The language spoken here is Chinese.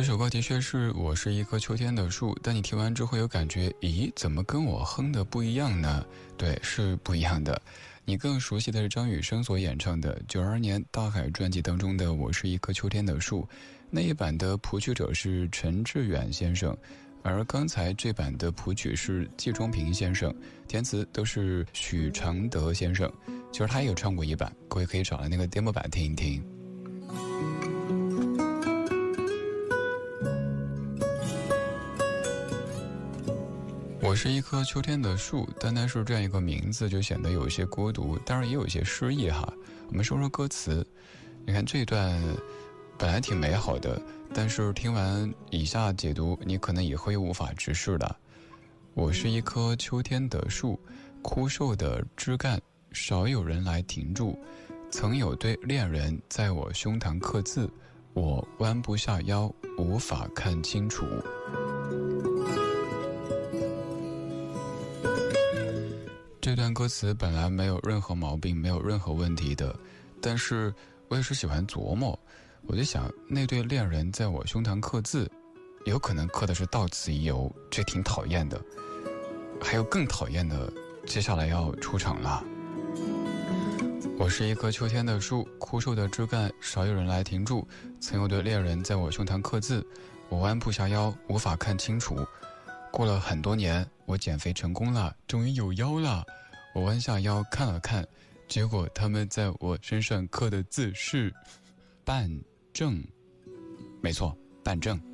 这首歌的确是我是一棵秋天的树，但你听完之后有感觉，咦，怎么跟我哼的不一样呢？对，是不一样的。你更熟悉的是张雨生所演唱的92年大海专辑当中的《我是一棵秋天的树》，那一版的谱曲者是陈志远先生，而刚才这版的谱曲是季中平先生，填词都是许常德先生。其实他也有唱过一版，各位可以找来那个 demo 版听一听。我是一棵秋天的树，单单是这样一个名字就显得有一些孤独，当然也有一些诗意哈。我们说说歌词，你看这一段本来挺美好的，但是听完以下解读，你可能也会无法直视的。我是一棵秋天的树，枯瘦的枝干少有人来停住，曾有对恋人在我胸膛刻字，我弯不下腰，无法看清楚。这段歌词本来没有任何毛病，没有任何问题的，但是我也是喜欢琢磨，我就想那对恋人在我胸膛刻字，有可能刻的是到此一游，这挺讨厌的。还有更讨厌的，接下来要出场了。我是一棵秋天的树，枯瘦的枝干少有人来停住，曾有对恋人在我胸膛刻字，我弯不下腰，无法看清楚。过了很多年，我减肥成功了，终于有腰了。我弯下腰看了看，结果他们在我身上刻的字是半正，没错，半正。